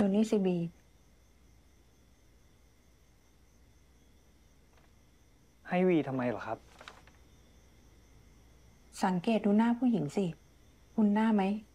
ดูนี่สิบีให้วีทำไมเหรอครับสังเกตดูหน้าผู้หญิงสิ คุณหน้าไหม